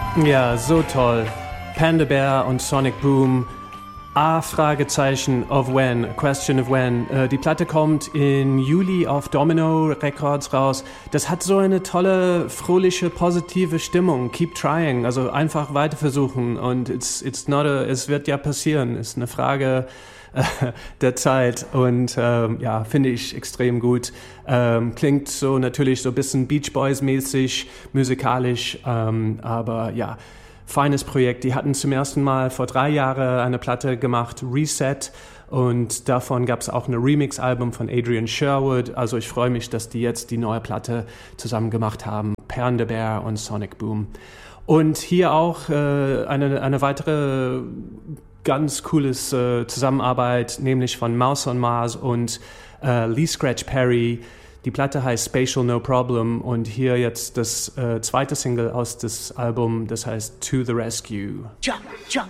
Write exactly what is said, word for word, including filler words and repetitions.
Ja, so toll. Panda Bear und Sonic Boom. A Fragezeichen of when, a question of when. Äh, die Platte kommt im Juli auf Domino Records raus. Das hat so eine tolle, fröhliche, positive Stimmung. Keep trying, also einfach weiter versuchen. Und it's, it's not a, es wird ja passieren. Es ist eine Frage äh, der Zeit. Und ähm, ja, finde ich extrem gut. Ähm, klingt so natürlich so ein bisschen Beach Boys mäßig, musikalisch, ähm, aber ja. Feines Projekt. Die hatten zum ersten Mal vor drei Jahren eine Platte gemacht, Reset, und davon gab es auch ein Remix-Album von Adrian Sherwood. Also ich freue mich, dass die jetzt die neue Platte zusammen gemacht haben, Panda Bear und Sonic Boom. Und hier auch äh, eine, eine weitere ganz cooles äh, Zusammenarbeit, nämlich von Mouse on Mars und äh, Lee Scratch Perry. Die Platte heißt Spatial No Problem und hier jetzt das äh, zweite Single aus das Album, das heißt To the Rescue. Jump, jump.